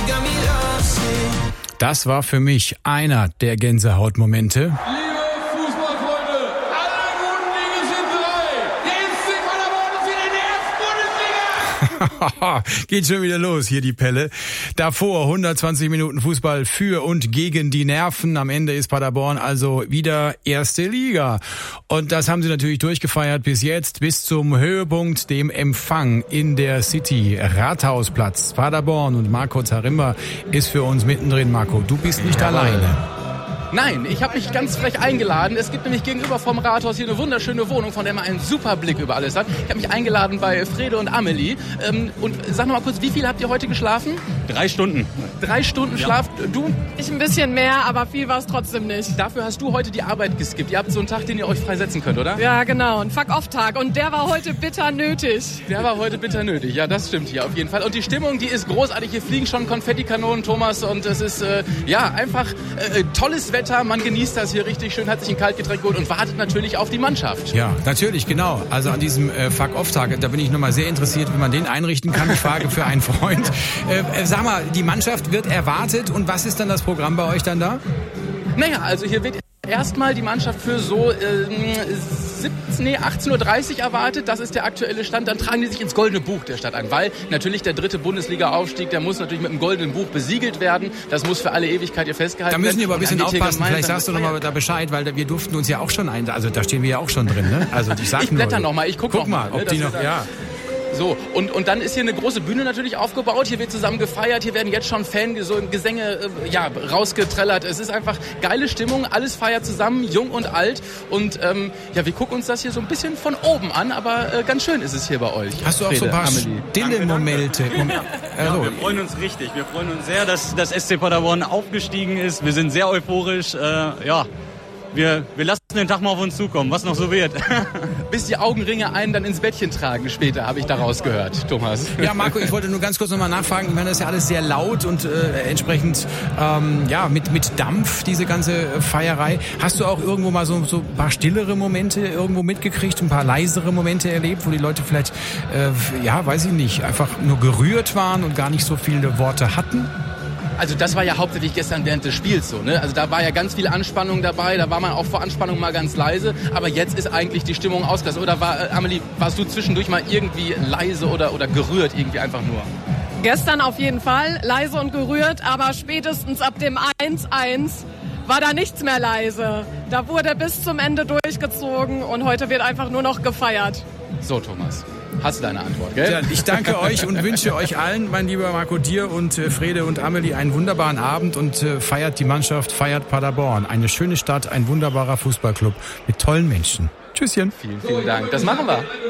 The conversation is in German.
Das war für mich einer der Gänsehautmomente. Geht schon wieder los, hier die Pelle. Davor 120 Minuten Fußball für und gegen die Nerven. Am Ende ist Paderborn also wieder erste Liga. Und das haben sie natürlich durchgefeiert bis jetzt, bis zum Höhepunkt, dem Empfang in der City. Rathausplatz, Paderborn, und Marco Zaremba ist für uns mittendrin. Marco, du bist nicht alleine. Nein, ich habe mich ganz frech eingeladen. Es gibt nämlich gegenüber vom Rathaus hier eine wunderschöne Wohnung, von der man einen super Blick über alles hat. Ich habe mich eingeladen bei Frede und Amelie. Und sag noch mal kurz, wie viel habt ihr heute geschlafen? 3 Stunden. 3 Stunden Schlaf. Du? Ich ein bisschen mehr, aber viel war es trotzdem nicht. Dafür hast du heute die Arbeit geskippt. Ihr habt so einen Tag, den ihr euch freisetzen könnt, oder? Ja, genau. Ein Fuck-Off-Tag. Und der war heute bitter nötig. Der war heute bitter nötig. Ja, das stimmt hier auf jeden Fall. Und die Stimmung, die ist großartig. Hier fliegen schon Konfettikanonen, Thomas. Und es ist, einfach tolles Wetter. Man genießt das hier richtig schön, hat sich ein Kaltgetränk geholt und wartet natürlich auf die Mannschaft. Ja, natürlich, genau. Also an diesem Fuck-Off-Tag, da bin ich nochmal sehr interessiert, wie man den einrichten kann. Ich frage für einen Freund. Sag mal, die Mannschaft wird erwartet und was ist dann das Programm bei euch dann da? Naja, also hier wird erstmal die Mannschaft für so 18.30 Uhr erwartet. Das ist der aktuelle Stand. Dann tragen die sich ins Goldene Buch der Stadt ein, weil natürlich der 3. Bundesliga-Aufstieg, der muss natürlich mit dem Goldenen Buch besiegelt werden. Das muss für alle Ewigkeit hier festgehalten werden. Da müssen wir aber ein bisschen aufpassen. Vielleicht sagst du nochmal da Bescheid, weil wir durften uns ja auch schon also da stehen wir ja auch schon drin. Ne? Also ich blätter nochmal, ich guck mal, ob die noch, ja. So, und dann ist hier eine große Bühne natürlich aufgebaut. Hier wird zusammen gefeiert. Hier werden jetzt schon Fangesänge rausgetrellert. Es ist einfach geile Stimmung. Alles feiert zusammen, jung und alt. Und wir gucken uns das hier so ein bisschen von oben an. Aber ganz schön ist es hier bei euch. Hast du auch so ein paar stille Momente? Ja, wir freuen uns richtig. Wir freuen uns sehr, dass das SC Paderborn aufgestiegen ist. Wir sind sehr euphorisch. Wir lassen den Tag mal auf uns zukommen, was noch so wird. Bis die Augenringe einen dann ins Bettchen tragen später, habe ich daraus gehört, Thomas. Ja, Marco, ich wollte nur ganz kurz nochmal nachfragen. Ich meine, das ist ja alles sehr laut und entsprechend mit Dampf, diese ganze Feierei. Hast du auch irgendwo mal so ein paar stillere Momente irgendwo mitgekriegt, ein paar leisere Momente erlebt, wo die Leute vielleicht, weiß ich nicht, einfach nur gerührt waren und gar nicht so viele Worte hatten? Also das war ja hauptsächlich gestern während des Spiels so, ne? Also da war ja ganz viel Anspannung dabei, da war man auch vor Anspannung mal ganz leise, aber jetzt ist eigentlich die Stimmung ausgelassen. Oder Amelie, warst du zwischendurch mal irgendwie leise oder gerührt irgendwie einfach nur? Gestern auf jeden Fall leise und gerührt, aber spätestens ab dem 1-1 war da nichts mehr leise. Da wurde bis zum Ende durchgezogen und heute wird einfach nur noch gefeiert. So, Thomas. Hast du deine Antwort, gell? Ja, ich danke euch und wünsche euch allen, mein lieber Marco, dir und Frede und Amelie, einen wunderbaren Abend und feiert die Mannschaft, feiert Paderborn. Eine schöne Stadt, ein wunderbarer Fußballclub mit tollen Menschen. Tschüsschen. Vielen, vielen Dank. Das machen wir.